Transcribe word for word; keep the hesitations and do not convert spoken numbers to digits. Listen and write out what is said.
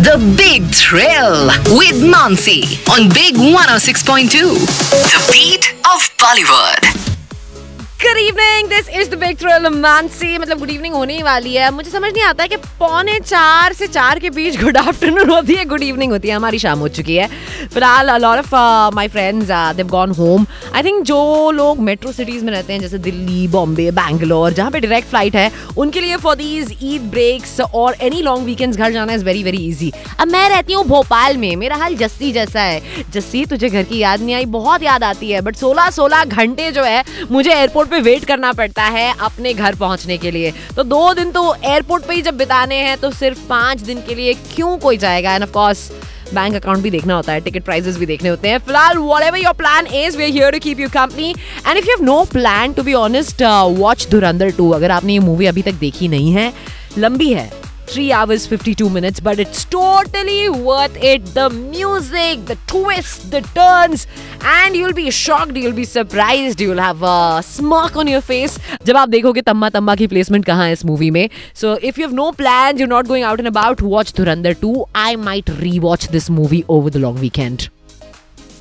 The Big Thrill with Mansi on Big one oh six point two. The beat of Bollywood. Good evening, this is the big thrill Mansi. मतलब good evening होने ही वाली है. मुझे समझ नहीं आता है कि पौने चार से चार के बीच गुड आफ्टरनून होती है, गुड इवनिंग होती है. हमारी शाम हो चुकी है. फिलहाल a lot of my friends they have gone home. I think जो लोग मेट्रो सिटीज में रहते हैं जैसे दिल्ली, बॉम्बे, बैंगलोर, जहाँ पे डायरेक्ट फ्लाइट है, उनके लिए फॉर दीज ईद ब्रेक्स और एनी लॉन्ग वीकेंड्स घर जाना इज वेरी वेरी ईजी. अब मैं रहती हूँ भोपाल में. मेरा हाल जस्सी जैसा है. जस्सी, तुझे घर की याद नहीं आई? बहुत याद आती है. बट सोलह सोलह घंटे जो है मुझे एयरपोर्ट पे वेट करना पड़ता है अपने घर पहुंचने के लिए. तो दो दिन तो एयरपोर्ट पे ही जब बिताने हैं तो सिर्फ पांच दिन के लिए क्यों कोई जाएगा. End of course bank account भी देखना होता है, टिकट प्राइसेस भी देखने होते हैं. फिलहाल whatever your plan is, we're here to keep you company. And if you have no plan, to be honest, uh, watch Dhurandhar to. अगर आपने ये मूवी अभी तक देखी नहीं है, लंबी है, three hours fifty-two minutes, but it's totally worth it. The music, the twists, the turns, and you'll be shocked, you'll be surprised, you'll have a smirk on your face जब आप देखोगे तम्मा तम्मा की प्लेसमेंट कहाँ है इस मूवी में. So if you have no plans, you're not going out and about, watch Dhurandhar to. I might rewatch this movie over the long weekend.